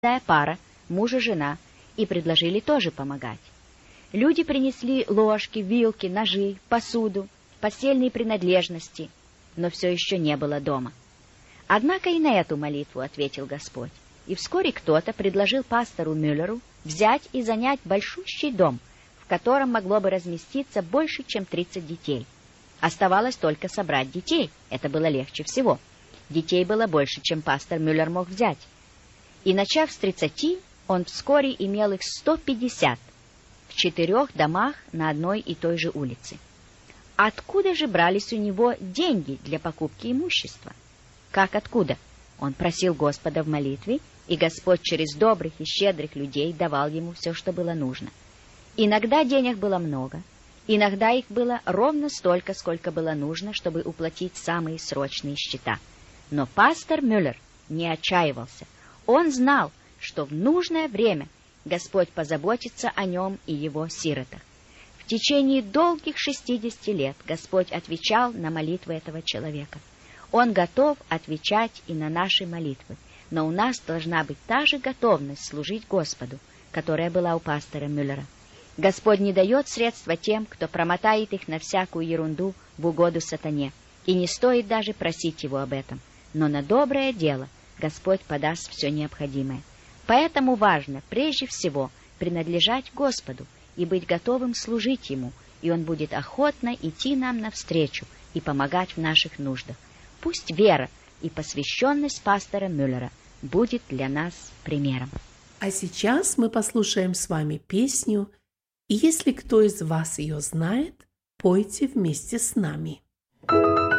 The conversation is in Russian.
пара, муж и жена, и предложили тоже помогать. Люди принесли ложки, вилки, ножи, посуду, постельные принадлежности, но все еще не было дома. Однако и на эту молитву ответил Господь, и вскоре кто-то предложил пастору Мюллеру взять и занять большущий дом, в котором могло бы разместиться больше, чем 30 детей. Оставалось только собрать детей, это было легче всего. Детей было больше, чем пастор Мюллер мог взять. И начав с 30, он вскоре имел их 150 в 4 домах на одной и той же улице. Откуда же брались у него деньги для покупки имущества? Как откуда? Он просил Господа в молитве, и Господь через добрых и щедрых людей давал ему все, что было нужно. Иногда денег было много, иногда их было ровно столько, сколько было нужно, чтобы уплатить самые срочные счета. Но пастор Мюллер не отчаивался. Он знал, что в нужное время Господь позаботится о нем и его сиротах. В течение долгих 60 лет Господь отвечал на молитвы этого человека. Он готов отвечать и на наши молитвы, но у нас должна быть та же готовность служить Господу, которая была у пастора Мюллера. Господь не дает средства тем, кто промотает их на всякую ерунду в угоду сатане, и не стоит даже просить его об этом. Но на доброе дело Господь подаст все необходимое. Поэтому важно прежде всего принадлежать Господу и быть готовым служить Ему, и Он будет охотно идти нам навстречу и помогать в наших нуждах. Пусть вера и посвященность пастора Мюллера будет для нас примером. А сейчас мы послушаем с вами песню, и если кто из вас ее знает, пойте вместе с нами.